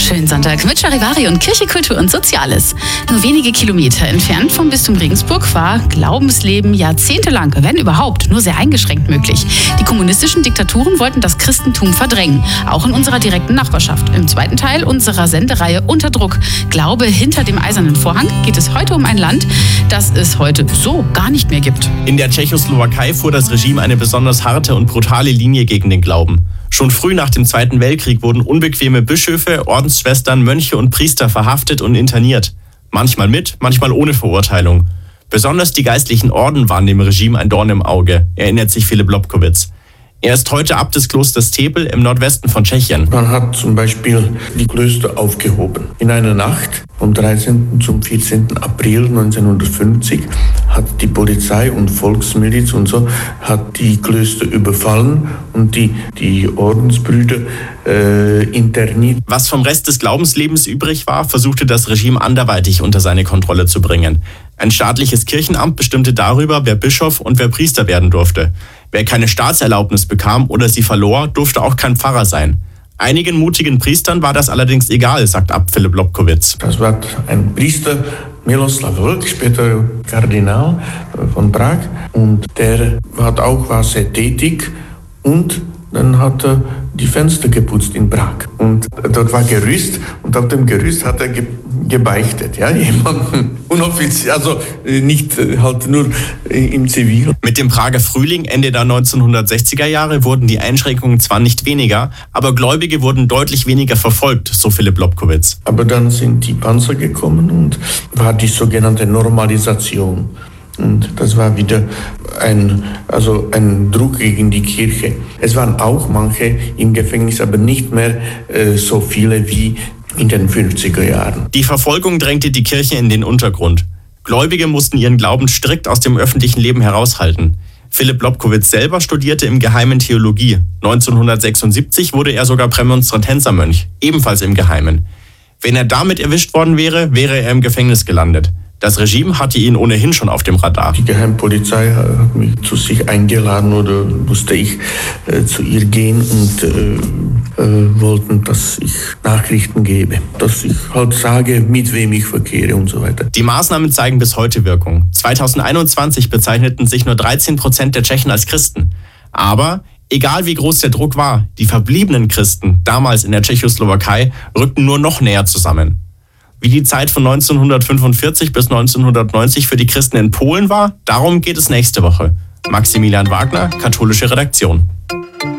Schönen Sonntag mit Charivari und Kirche, Kultur und Soziales. Nur wenige Kilometer entfernt vom Bistum Regensburg war Glaubensleben jahrzehntelang, wenn überhaupt, nur sehr eingeschränkt möglich. Die kommunistischen Diktaturen wollten das Christentum verdrängen, auch in unserer direkten Nachbarschaft. Im zweiten Teil unserer Sendereihe Unter Druck, Glaube hinter dem eisernen Vorhang, geht es heute um ein Land, das es heute so gar nicht mehr gibt. In der Tschechoslowakei fuhr das Regime eine besonders harte und brutale Linie gegen den Glauben. Schon früh nach dem Zweiten Weltkrieg wurden unbequeme Bischöfe, Ordensschwestern, Mönche und Priester verhaftet und interniert. Manchmal mit, manchmal ohne Verurteilung. Besonders die geistlichen Orden waren dem Regime ein Dorn im Auge, erinnert sich Filip Lobkowicz. Er ist heute Abt des Klosters Tepel im Nordwesten von Tschechien. Man hat zum Beispiel die Klöster aufgehoben. In einer Nacht vom 13. zum 14. April 1950 hat die Polizei und Volksmiliz und so hat die Klöster überfallen und die Ordensbrüder interniert. Was vom Rest des Glaubenslebens übrig war, versuchte das Regime anderweitig unter seine Kontrolle zu bringen. Ein staatliches Kirchenamt bestimmte darüber, wer Bischof und wer Priester werden durfte. Wer keine Staatserlaubnis bekam oder sie verlor, durfte auch kein Pfarrer sein. Einigen mutigen Priestern war das allerdings egal, sagt Abt Filip Lobkowicz. Das war ein Priester, Miloslav Vlk, später Kardinal von Prag. Und der war sehr tätig und dann hat er die Fenster geputzt in Prag. Und dort war Gerüst und auf dem Gerüst hat er gebeichtet. Ja, jemanden unoffiziell, also nicht halt nur im Zivil. Mit dem Prager Frühling Ende der 1960er Jahre wurden die Einschränkungen zwar nicht weniger, aber Gläubige wurden deutlich weniger verfolgt, so Filip Lobkowicz. Aber dann sind die Panzer gekommen und war die sogenannte Normalisation. Und das war wieder ein Druck gegen die Kirche. Es waren auch manche im Gefängnis, aber nicht mehr so viele wie in den 50er Jahren. Die Verfolgung drängte die Kirche in den Untergrund. Gläubige mussten ihren Glauben strikt aus dem öffentlichen Leben heraushalten. Filip Lobkowicz selber studierte im Geheimen Theologie. 1976 wurde er sogar Prämonstratensermönch, ebenfalls im Geheimen. Wenn er damit erwischt worden wäre, wäre er im Gefängnis gelandet. Das Regime hatte ihn ohnehin schon auf dem Radar. Die Geheimpolizei hat mich zu sich eingeladen oder musste ich zu ihr gehen und wollten, dass ich Nachrichten gebe. Dass ich halt sage, mit wem ich verkehre und so weiter. Die Maßnahmen zeigen bis heute Wirkung. 2021 bezeichneten sich nur 13% der Tschechen als Christen. Aber egal wie groß der Druck war, die verbliebenen Christen, damals in der Tschechoslowakei, rückten nur noch näher zusammen. Wie die Zeit von 1945 bis 1990 für die Christen in Polen war, darum geht es nächste Woche. Maximilian Wagner, Katholische Redaktion.